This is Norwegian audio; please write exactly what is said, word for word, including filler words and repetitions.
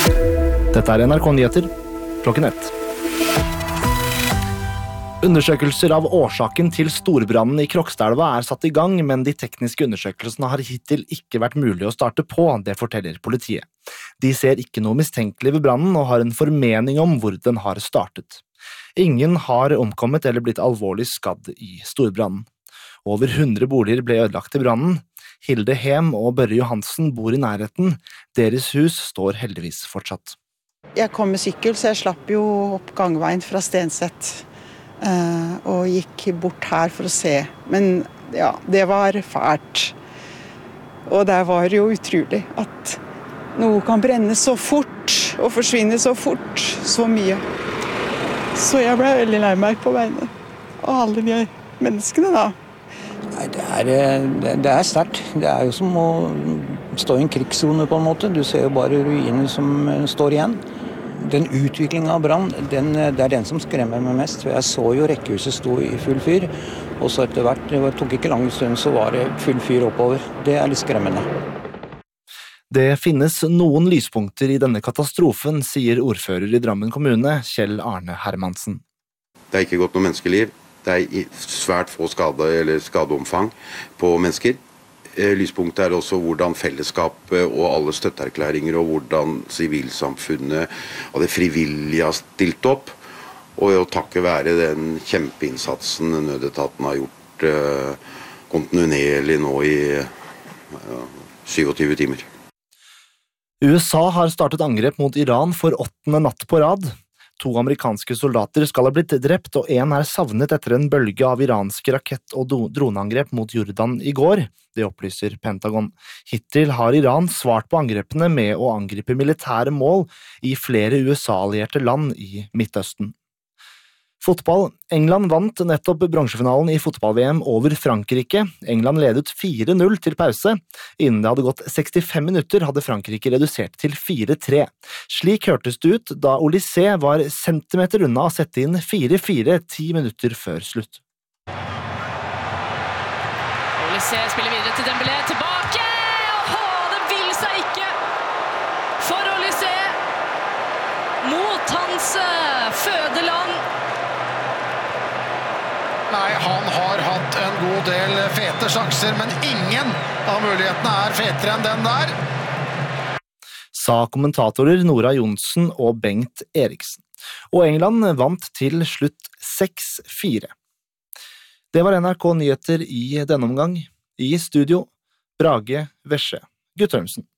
Dette er N R K Nyheter, klokken ett. Undersøkelser av årsaken til storbrannen i Krokstadelva er satt i gang, men de tekniske undersøkelsene har hittil ikke vært mulig å starte på, det forteller politiet. De ser ikke noe mistenkelig ved brannen og har en formening om hvor den har startet. Ingen har omkommet eller blitt alvorlig skadd i storbrannen. Over hundre boliger ble ødelagt i brannen. Hilde Hem og Børre Johansen bor i nærheten. Deres hus står heldigvis fortsatt. Jeg kom med sykkel, så jeg slapp jo opp gangveien fra Stenset. Uh, og gikk bort her for å se. Men ja, det var fælt. Og det var jo utrolig at noe kan brenne så fort og forsvinne så fort, så mye. Så jeg ble veldig lei meg på vegne av alle de menneskene da. Nei, det er, det er sterkt. Det er jo som å stå i en krigszone på en måte. Du ser jo bare ruiner som står igjen. Den utviklingen av brann, den, det er den som skremmer meg mest. Jeg så jo rekkehuset stå i full fyr, og så etter hvert, det tok ikke lang stund, så var det full fyr oppover. Det er litt skremmende. Det finnes noen lyspunkter i denne katastrofen, sier ordfører i Drammen kommune, Kjell Arne Hermansen. Det er ikke gått noe menneskeliv. Det er svært få skade eller skadeomfang på mennesker. Lyspunktet er også hvordan fellesskapet og alle støtteerklæringer og hvordan sivilsamfunnet og det frivillige har stilt opp. Og å takke være den kjempeinnsatsen nødetaten har gjort eh, kontinuerlig nå i ja, syvogtyve timer. U S A har startet angrep mot Iran for åttende natt på rad. To amerikanske soldater skal ha blitt drept, og en er savnet etter en bølge av iranske rakett- og droneangrep mot Jordan i går. Det opplyser Pentagon. Hittil har Iran svart på angrepene med å angripe militære mål i flere U S A-allierte land i Midtøsten. Fotball. England vant nettopp bronsefinalen i fotball-V M over Frankrike. England ledet fire null til pause. Innen det hadde gått sekstifem minutter hadde Frankrike redusert til fire tre. Slik hørtes det ut da Olysée var centimeter unna å sette inn fire fire ti minutter før slutt. Olysée spiller videre til Dembélé, tilbake! Åh, det vil seg ikke! For Olysée! Mot hans fødeland! Nei, han har hatt en god del fete sjanser, men ingen av mulighetene er fetere enn den der. Sa kommentatorer Nora Johnsen og Bengt Eriksen. Og England vant til slutt seks fire. Det var N R K Nyheter i denne omgang. I studio, Brage Vesje Guttormsen.